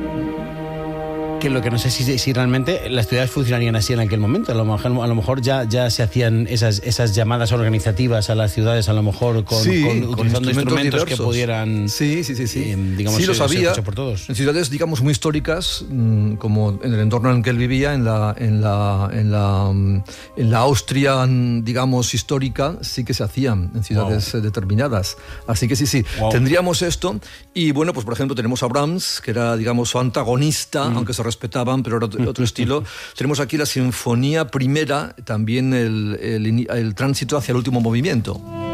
Que lo que no sé si realmente las ciudades funcionarían así en aquel momento. A lo mejor ya se hacían esas llamadas organizativas a las ciudades, a lo mejor con utilizando instrumentos que pudieran... Sí. Digamos, sí, los había. Por todos. En ciudades, digamos, muy históricas, como en el entorno en el que él vivía, en la Austria, digamos, histórica, sí que se hacían en ciudades determinadas. Así que sí. Wow. Tendríamos esto. Y bueno, pues por ejemplo, tenemos a Brahms, que era, digamos, su antagonista, aunque se respetaban, pero era otro estilo. Tenemos aquí la Sinfonía Primera, también el tránsito hacia el último movimiento.